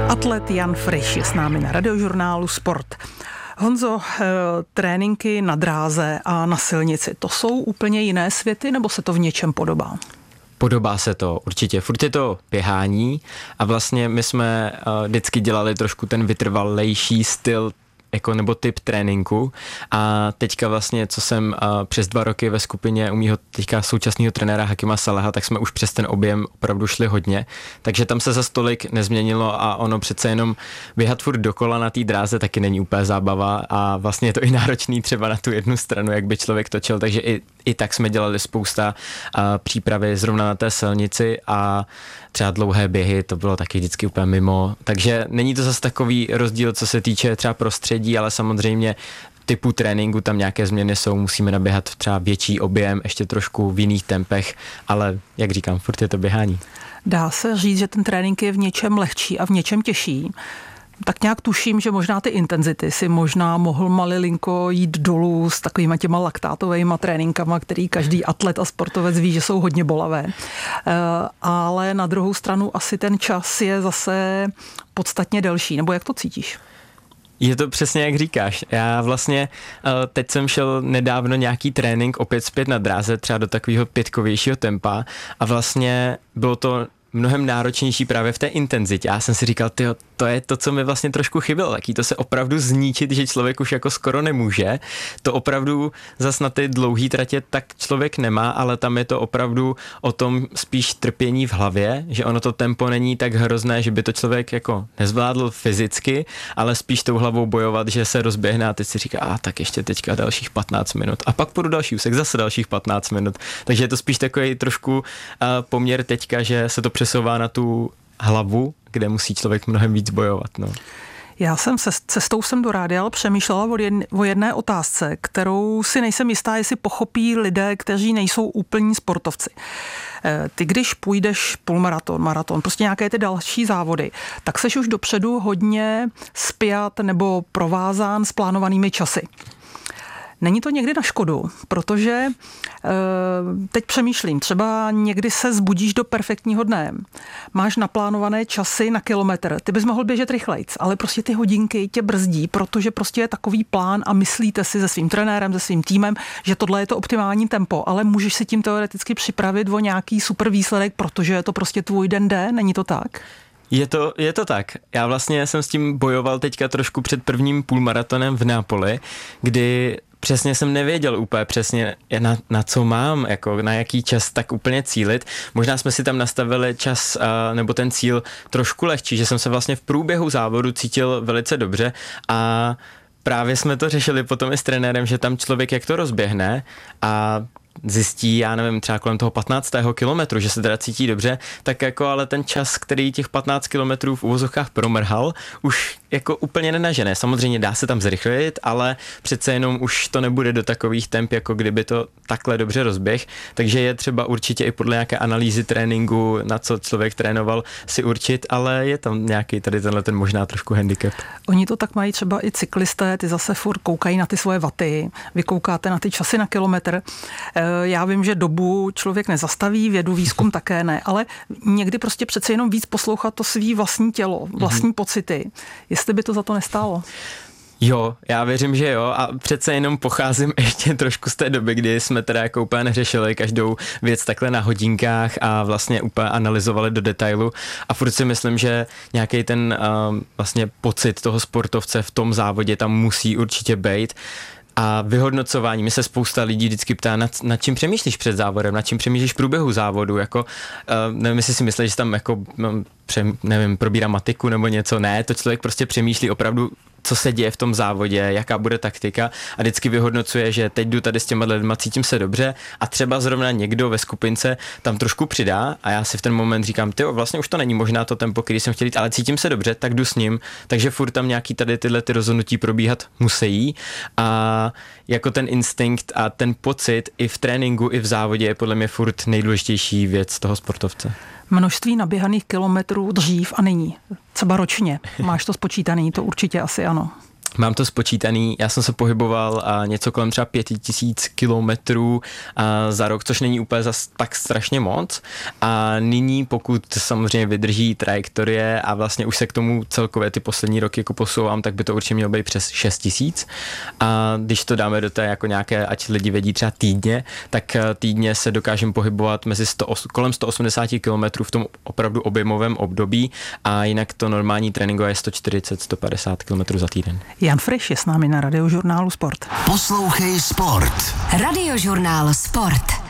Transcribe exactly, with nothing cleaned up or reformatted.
Atlet Jan Friš je s námi na Radiožurnálu Sport. Honzo, tréninky na dráze a na silnici, to jsou úplně jiné světy, nebo se to v něčem podobá? Podobá se to určitě. Furt je to běhání a vlastně my jsme uh, vždycky dělali trošku ten vytrvalejší styl jako nebo typ tréninku a teďka vlastně, co jsem uh, přes dva roky ve skupině u mýho teďka současného trenéra Hakima Salaha, tak jsme už přes ten objem opravdu šli hodně, takže tam se za stolik nezměnilo a ono přece jenom běhat furt dokola na té dráze taky není úplně zábava a vlastně je to i náročný třeba na tu jednu stranu, jak by člověk točil, takže i, i tak jsme dělali spousta uh, přípravy zrovna na té silnici a třeba dlouhé běhy, to bylo taky vždycky úplně mimo, takže není to zase takový rozdíl, co se týče třeba prostředí, ale samozřejmě typu tréninku tam nějaké změny jsou, musíme naběhat třeba větší objem, ještě trošku v jiných tempech, ale jak říkám, furt je to běhání. Dá se říct, že ten trénink je v něčem lehčí a v něčem těžší. Tak nějak tuším, že možná ty intenzity si možná mohl malilinko jít dolů s takovýma těma laktátovejma tréninkama, který každý atlet a sportovec ví, že jsou hodně bolavé. Ale na druhou stranu asi ten čas je zase podstatně delší. Nebo jak to cítíš? Je to přesně jak říkáš. Já vlastně teď jsem šel nedávno nějaký trénink opět zpět na dráze, třeba do takového pětkovějšího tempa a vlastně bylo to mnohem náročnější právě v té intenzitě. Já jsem si říkal, tyjo, to je to, co mi vlastně trošku chybělo, taký to se opravdu zničit, že člověk už jako skoro nemůže. To opravdu zas na ty dlouhý tratě tak člověk nemá, ale tam je to opravdu o tom spíš trpění v hlavě, že ono to tempo není tak hrozné, že by to člověk jako nezvládl fyzicky, ale spíš tou hlavou bojovat, že se rozběhne a teď si říká, a tak ještě teďka dalších patnáct minut a pak půjdu další úsek, zase dalších patnáct minut. Takže je to spíš takový trošku uh, poměr teďka, že se to přesouvá na tu hlavu, kde musí člověk mnohem víc bojovat. No. Já jsem se cestou sem do rádia, ale přemýšlela o jedné, o jedné otázce, kterou si nejsem jistá, jestli pochopí lidé, kteří nejsou úplní sportovci. Ty, když půjdeš půlmaraton, maraton, prostě nějaké ty další závody, tak seš už dopředu hodně spjat nebo provázán s plánovanými časy. Není to někdy na škodu, protože e, teď přemýšlím, třeba někdy se zbudíš do perfektního dne, máš naplánované časy na kilometr, ty bys mohl běžet rychlejc, ale prostě ty hodinky tě brzdí, protože prostě je takový plán a myslíte si se svým trenérem, se svým týmem, že tohle je to optimální tempo, ale můžeš si tím teoreticky připravit o nějaký super výsledek, protože je to prostě tvůj den D, není to tak? Je to, je to tak. Já vlastně jsem s tím bojoval teďka trošku před prvním půlmaratonem v Neapoli, kdy přesně jsem nevěděl úplně přesně, na, na co mám, jako na jaký čas tak úplně cílit. Možná jsme si tam nastavili čas a, nebo ten cíl trošku lehčí, že jsem se vlastně v průběhu závodu cítil velice dobře a právě jsme to řešili potom i s trenérem, že tam člověk jak to rozběhne a zjistí, já nevím, třeba kolem toho patnáctého kilometru, že se teda cítí dobře, tak jako ale ten čas, který těch patnáct kilometrů v uvozovkách promrhal, už jako úplně nenažené. Samozřejmě dá se tam zrychlit, ale přece jenom už to nebude do takových temp, jako kdyby to takhle dobře rozběh, takže je třeba určitě i podle nějaké analýzy tréninku, na co člověk trénoval, si určit, ale je tam nějaký tady tenhle ten možná trošku handicap. Oni to tak mají třeba i cyklisté, ty zase furt koukají na ty svoje vaty, vy koukáte na ty časy na kilometr. Já vím, že dobu člověk nezastaví, vědu, výzkum také ne, ale někdy prostě přece jenom víc poslouchat to svý vlastní tělo, vlastní mm-hmm. pocity. Jestli by to za to nestálo? Jo, já věřím, že jo a přece jenom pocházím ještě trošku z té doby, kdy jsme teda jako úplně neřešili každou věc takhle na hodinkách a vlastně úplně analyzovali do detailu a furt si myslím, že nějaký ten uh, vlastně pocit toho sportovce v tom závodě tam musí určitě být. A vyhodnocování, mi se spousta lidí vždycky ptá, nad, nad čím přemýšlíš před závodem, nad čím přemýšlíš v průběhu závodu, jako, uh, nevím, jestli si myslíš, že tam jako, no, přem, nevím, probírá matiku nebo něco, ne, to člověk prostě přemýšlí opravdu, co se děje v tom závodě, jaká bude taktika a vždycky vyhodnocuje, že teď jdu tady s těma lidma, cítím se dobře a třeba zrovna někdo ve skupince tam trošku přidá a já si v ten moment říkám, tyjo, vlastně už to není možná to tempo, který jsem chtěl jít, ale cítím se dobře, tak jdu s ním, takže furt tam nějaký tady tyhle ty rozhodnutí probíhat musí a jako ten instinkt a ten pocit i v tréninku, i v závodě je podle mě furt nejdůležitější věc toho sportovce. Množství naběhaných kilometrů dřív a nyní, třeba ročně. Máš to spočítaný, to určitě asi ano. Mám to spočítaný, já jsem se pohyboval a něco kolem třeba pěti tisíc kilometrů za rok, což není úplně zas tak strašně moc. A nyní, pokud samozřejmě vydrží trajektorie a vlastně už se k tomu celkově ty poslední roky jako posouvám, tak by to určitě mělo být přes šest tisíc. A když to dáme do té jako nějaké, ať lidi vědí třeba týdně, tak týdně se dokážeme pohybovat mezi sto, kolem sto osmdesát kilometrů v tom opravdu objemovém období a jinak to normální tréninkové je sto čtyřicet až sto padesát kilometrů za týden. Jan Friš je s námi na Radiožurnálu Sport. Poslouchej Sport. Radiožurnál Sport.